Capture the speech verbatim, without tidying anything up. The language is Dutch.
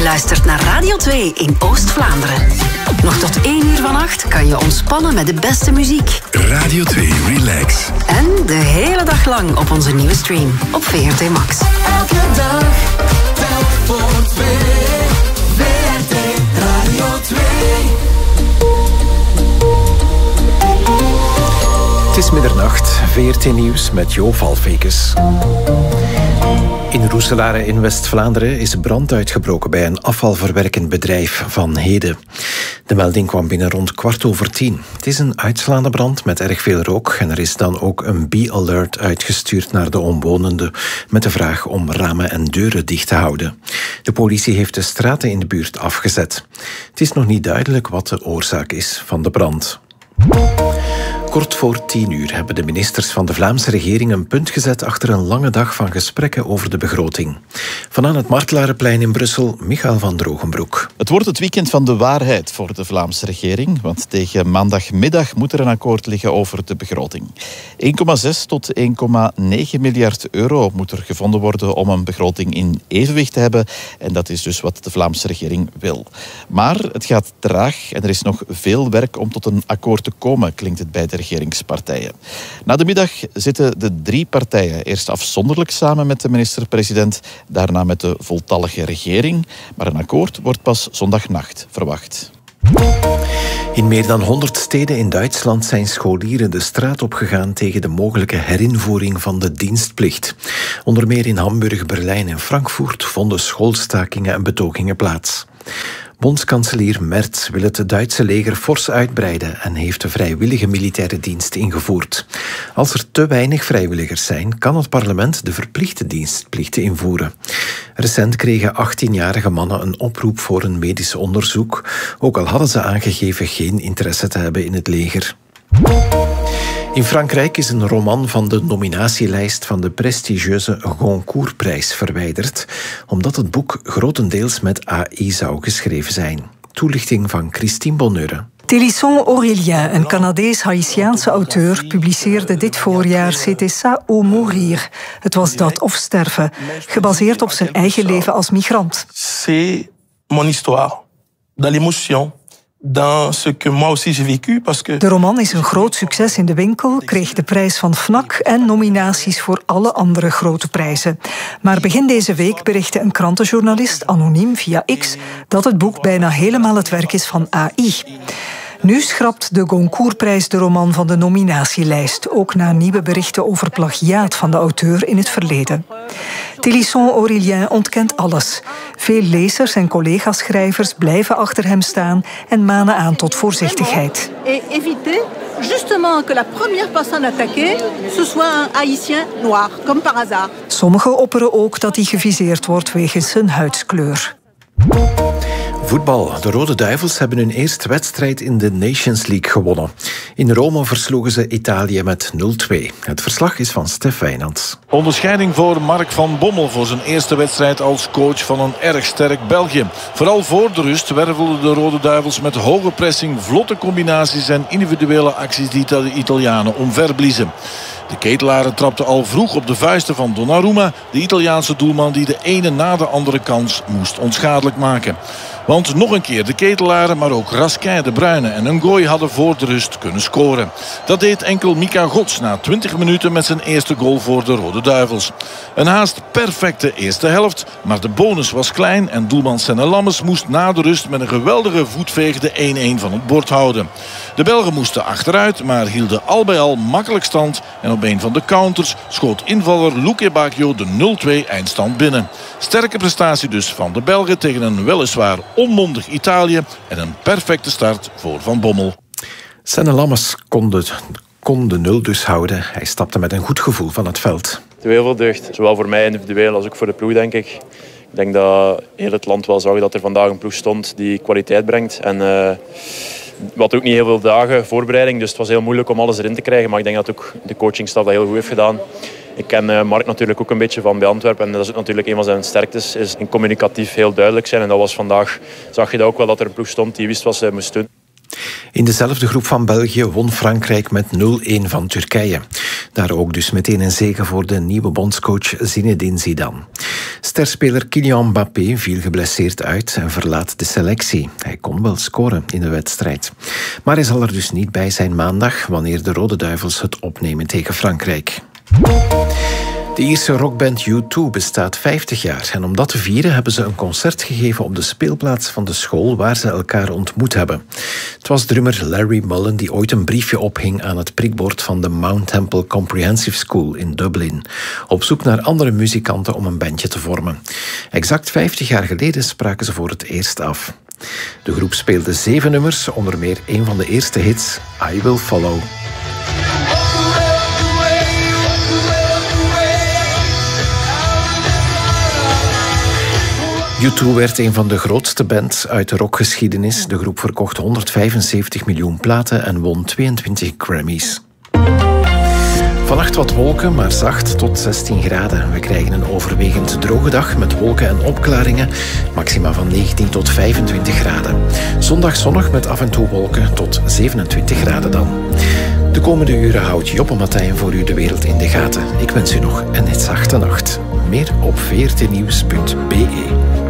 luistert naar Radio twee in Oost-Vlaanderen. Nog tot één uur vannacht kan je ontspannen met de beste muziek. Radio twee Relax. En de hele dag lang op onze nieuwe stream op V R T Max. Elke dag, telk voor twee. V R T Radio twee. Het is middernacht, V R T Nieuws met Jo Valfekes. In Roeselare in West-Vlaanderen is brand uitgebroken bij een afvalverwerkend bedrijf van Hede. De melding kwam binnen rond kwart over tien. Het is een uitslaande brand met erg veel rook en er is dan ook een B-alert uitgestuurd naar de omwonenden met de vraag om ramen en deuren dicht te houden. De politie heeft de straten in de buurt afgezet. Het is nog niet duidelijk wat de oorzaak is van de brand. Kort voor tien uur hebben de ministers van de Vlaamse regering een punt gezet achter een lange dag van gesprekken over de begroting. Vanaan het Martelarenplein in Brussel, Michael van Drogenbroek. Het wordt het weekend van de waarheid voor de Vlaamse regering, want tegen maandagmiddag moet er een akkoord liggen over de begroting. één komma zes tot één komma negen miljard euro moet er gevonden worden om een begroting in evenwicht te hebben en dat is dus wat de Vlaamse regering wil. Maar het gaat traag en er is nog veel werk om tot een akkoord te komen, klinkt het bij de regeringspartijen. Na de middag zitten de drie partijen eerst afzonderlijk samen met de minister-president, daarna met de voltallige regering, maar een akkoord wordt pas zondagnacht verwacht. In meer dan honderd steden in Duitsland zijn scholieren de straat opgegaan tegen de mogelijke herinvoering van de dienstplicht. Onder meer in Hamburg, Berlijn en Frankfurt vonden schoolstakingen en betogingen plaats. Bondskanselier Merz wil het Duitse leger fors uitbreiden en heeft de vrijwillige militaire dienst ingevoerd. Als er te weinig vrijwilligers zijn, kan het parlement de verplichte dienstplicht invoeren. Recent kregen achttienjarige mannen een oproep voor een medisch onderzoek, ook al hadden ze aangegeven geen interesse te hebben in het leger. In Frankrijk is een roman van de nominatielijst van de prestigieuze Goncourt-prijs verwijderd, omdat het boek grotendeels met A I zou geschreven zijn. Toelichting van Christine Bonneure. Télisson Aurélien, een Canadees-Haïtiaanse auteur, publiceerde dit voorjaar C'était ça ou mourir. Het was dat of sterven, gebaseerd op zijn eigen leven als migrant. C'est mon histoire, dans l'émotion. De roman is een groot succes in de winkel, kreeg de prijs van F N A C en nominaties voor alle andere grote prijzen. Maar begin deze week berichtte een krantenjournalist anoniem via X dat het boek bijna helemaal het werk is van A I. Nu schrapt de Goncourt-prijs de roman van de nominatielijst, ook na nieuwe berichten over plagiaat van de auteur in het verleden. Télisson Aurélien ontkent alles. Veel lezers en collega-schrijvers blijven achter hem staan en manen aan tot voorzichtigheid. Et éviter justement que la première personne attaquée ce soit un haïtien noir, comme par hasard. Sommigen opperen ook dat hij geviseerd wordt wegens zijn huidskleur. Voetbal. De Rode Duivels hebben hun eerste wedstrijd in de Nations League gewonnen. In Rome versloegen ze Italië met nul twee. Het verslag is van Stef Wijnands. Onderscheiding voor Mark van Bommel voor zijn eerste wedstrijd als coach van een erg sterk België. Vooral voor de rust wervelden de Rode Duivels met hoge pressing, vlotte combinaties en individuele acties die de Italianen omverbliezen. De Ketelaren trapten al vroeg op de vuisten van Donnarumma, de Italiaanse doelman die de ene na de andere kans moest onschadelijk maken. Want nog een keer de Ketelaren, maar ook Raskin, De Bruyne en Ngoy hadden voor de rust kunnen scoren. Dat deed enkel Mika Gods na twintig minuten met zijn eerste goal voor de Rode Duivels. Een haast perfecte eerste helft, maar de bonus was klein en doelman Senne Lammers moest na de rust met een geweldige voetveeg de één één van het bord houden. De Belgen moesten achteruit, maar hielden al bij al makkelijk stand en op een van de counters schoot invaller Luque Bacchio de nul twee eindstand binnen. Sterke prestatie dus van de Belgen tegen een weliswaar onmondig Italië en een perfecte start voor Van Bommel. Senne Lammers kon de, kon de nul dus houden. Hij stapte met een goed gevoel van het veld. Heel veel deugd, zowel voor mij individueel als ook voor de ploeg, denk ik. Ik denk dat heel het land wel zag dat er vandaag een ploeg stond die kwaliteit brengt. En uh, we hadden ook niet heel veel dagen voorbereiding, dus het was heel moeilijk om alles erin te krijgen. Maar ik denk dat ook de coachingstaf dat heel goed heeft gedaan. Ik ken uh, Mark natuurlijk ook een beetje van bij Antwerpen. En dat is ook natuurlijk een van zijn sterktes, is in communicatief heel duidelijk zijn. En dat was vandaag, zag je dat ook wel, dat er een ploeg stond die wist wat ze moest doen. In dezelfde groep van België won Frankrijk met nul een van Turkije. Daar ook dus meteen een zege voor de nieuwe bondscoach Zinedine Zidane. Sterspeler Kylian Mbappé viel geblesseerd uit en verlaat de selectie. Hij kon wel scoren in de wedstrijd. Maar hij zal er dus niet bij zijn maandag, wanneer de Rode Duivels het opnemen tegen Frankrijk. De Ierse rockband U twee bestaat vijftig jaar en om dat te vieren hebben ze een concert gegeven op de speelplaats van de school waar ze elkaar ontmoet hebben. Het was drummer Larry Mullen die ooit een briefje ophing aan het prikbord van de Mount Temple Comprehensive School in Dublin, op zoek naar andere muzikanten om een bandje te vormen. Exact vijftig jaar geleden spraken ze voor het eerst af. De groep speelde zeven nummers, onder meer een van de eerste hits, I Will Follow. U twee werd een van de grootste bands uit de rockgeschiedenis. De groep verkocht honderdvijfenzeventig miljoen platen en won tweeëntwintig Grammys. Vannacht wat wolken, maar zacht tot zestien graden. We krijgen een overwegend droge dag met wolken en opklaringen. Maxima van negentien tot vijfentwintig graden. Zondag zonnig met af en toe wolken tot zevenentwintig graden dan. De komende uren houdt Joppe Matthijn voor u de wereld in de gaten. Ik wens u nog een zachte nacht. Meer op v r t nieuws punt b e.